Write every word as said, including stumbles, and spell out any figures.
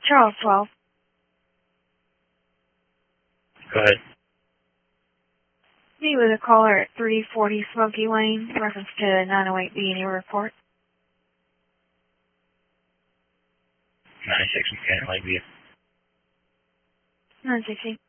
Charles twelve. Go ahead. Be with a caller at three forty Smoky Lane, reference to nine oh eight B and E report. ninety-six Mechanic Lakeview. nine sixty.